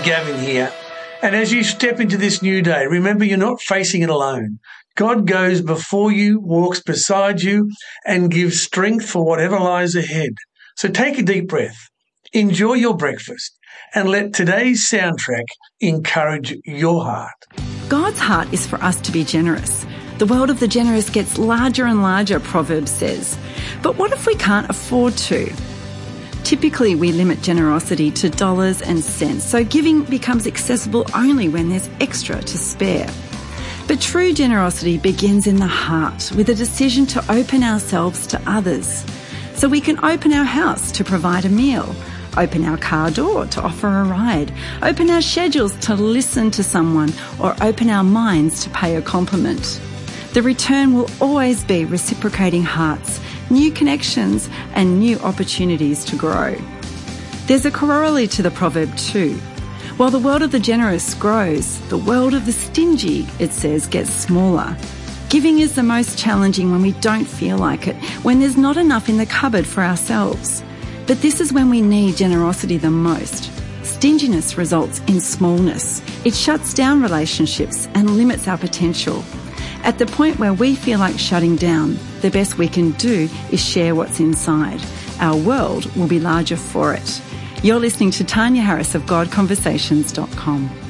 Gavin here. And as you step into this new day, remember you're not facing it alone. God goes before you, walks beside you, and gives strength for whatever lies ahead. So take a deep breath, enjoy your breakfast, and let today's soundtrack encourage your heart. God's heart is for us to be generous. The world of the generous gets larger and larger, Proverbs says. But what if we can't afford to? Typically, we limit generosity to dollars and cents, so giving becomes accessible only when there's extra to spare. But true generosity begins in the heart, with a decision to open ourselves to others. So we can open our house to provide a meal, open our car door to offer a ride, open our schedules to listen to someone, or open our minds to pay a compliment. The return will always be reciprocating hearts, new connections, and new opportunities to grow. There's a corollary to the proverb too. While the world of the generous grows, the world of the stingy, it says, gets smaller. Giving is the most challenging when we don't feel like it, when there's not enough in the cupboard for ourselves. But this is when we need generosity the most. Stinginess results in smallness. It shuts down relationships and limits our potential. At the point where we feel like shutting down, the best we can do is share what's inside. Our world will be larger for it. You're listening to Tanya Harris of GodConversations.com.